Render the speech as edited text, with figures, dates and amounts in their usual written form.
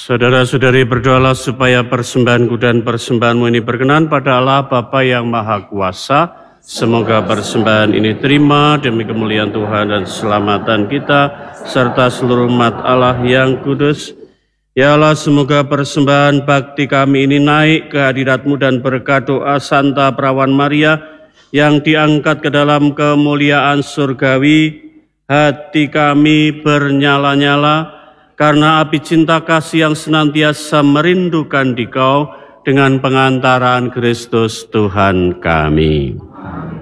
Saudara-saudari, berdoalah supaya persembahanku dan persembahanmu ini berkenan pada Allah Bapa yang Maha Kuasa. Semoga persembahan ini terima demi kemuliaan Tuhan dan keselamatan kita, serta seluruh umat Allah yang kudus. Ya Allah, semoga persembahan bakti kami ini naik ke hadirat-Mu dan berkat doa Santa Perawan Maria yang diangkat ke dalam kemuliaan surgawi, hati kami bernyala-nyala karena api cinta kasih yang senantiasa merindukan Dikau dengan pengantaran Kristus Tuhan kami.